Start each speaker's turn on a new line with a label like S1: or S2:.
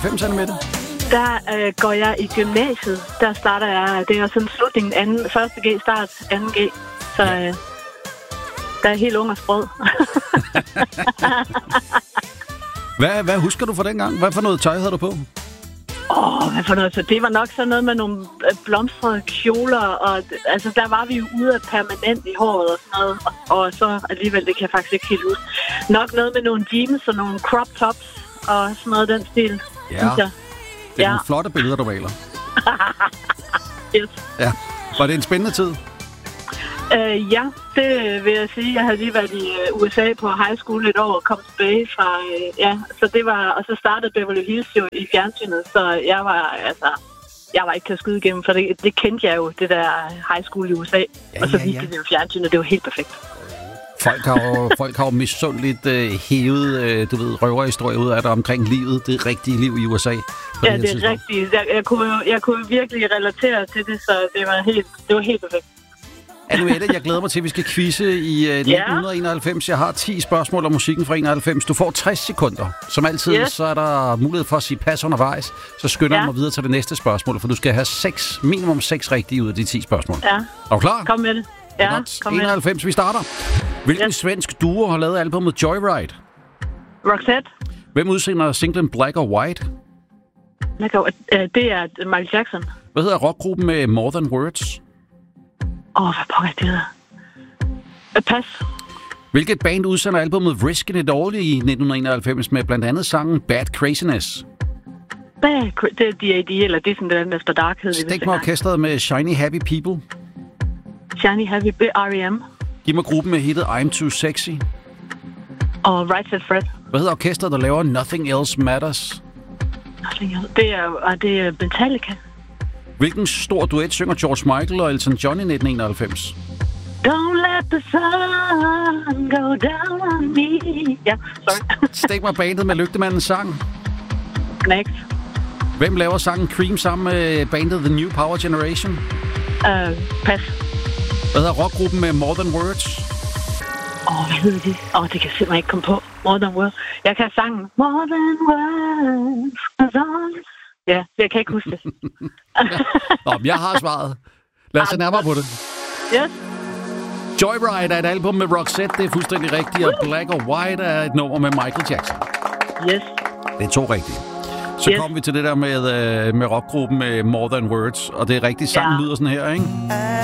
S1: 5 cm?
S2: Der går jeg i gymnasiet. Der starter jeg. Det er sådan slutningen. 1. G, start 2. G. Så der er helt ung og sprød.
S1: Hvad husker du fra dengang? Hvad for noget tøj havde du på?
S2: Hvad for noget? Så det var nok sådan noget med nogle blomstrede kjoler, og altså der var vi jo ude af permanent i håret og sådan noget, og så alligevel, det kan jeg faktisk ikke helt huske. Nok noget med nogle jeans og nogle crop tops og sådan noget den stil.
S1: Ja, det er nogle flotte billeder, du maler.
S2: Yes.
S1: Ja. Var det en spændende tid?
S2: Ja, det vil jeg sige. Jeg havde lige været i USA på high school et år og kom tilbage fra, så det var, og så startede Beverly Hills jo i fjernsynet, så jeg var ikke til at skyde igennem, for det kendte jeg jo, det der high school i USA, og så viste det jo fjernsynet, det var helt perfekt.
S1: Folk har jo misundeligt hævet, røverhistorier ud af det omkring livet, det rigtige liv i USA.
S2: Ja, det er rigtigt. Jeg kunne virkelig relatere til det, så det var helt perfekt.
S1: Anne-Mette, jeg glæder mig til, at vi skal quizze i 1991. Jeg har 10 spørgsmål om musikken fra 91. Du får 60 sekunder. Som altid, så er der mulighed for at sige pas undervejs. Så skynder jeg mig videre til det næste spørgsmål, for du skal have minimum 6 rigtige ud af de 10 spørgsmål. Ja. Er du klar?
S2: Kom med det. Ja,
S1: kom med 91, vi starter. Hvilken svensk duo har lavet albumet Joyride?
S2: Roxette.
S1: Hvem udsender singlen Black or White?
S2: Det er Michael Jackson.
S1: Hvad hedder rockgruppen med More Than Words?
S2: Hvad pokker det hedder? Pas.
S1: Hvilket band udsender albumet Riskin' It All i 1991 med blandt andet sangen Bad Craziness?
S2: Det er D.A.D. eller det er sådan den efter Dark hed.
S1: Stik mig orkestret med Shiny Happy People.
S2: Shiny Happy R.E.M.
S1: Giv mig gruppen med hittet I'm Too Sexy.
S2: Og Right Said Fred.
S1: Hvad hedder orkestret, der laver Nothing Else Matters?
S2: Nothing Else. Det er Metallica.
S1: Hvilken stor duet synger George Michael og Elton John i 1991?
S2: Don't let the sun go down on me. Ja, sorry.
S1: Stik mig bandet med Lygtemandens sang.
S2: Knægt.
S1: Hvem laver sangen Cream sammen med bandet The New Power Generation?
S2: Pas.
S1: Hvad hedder rockgruppen med More Than Words?
S2: Hvad hedder de? Det kan jeg simpelthen ikke komme på. More Than Words. Jeg kan sangen More Than Words. Ja, jeg kan ikke huske det.
S1: Jeg har svaret. Lad os se nærmere på det.
S2: Yes.
S1: Joyride er et album med Roxette, det er fuldstændig rigtigt, og Black or White er et nummer med Michael Jackson.
S2: Yes.
S1: Det er 2 rigtige. Så kommer vi til det der med rockgruppen med More Than Words, og det er rigtigt, sangen lyder sådan her, ikke?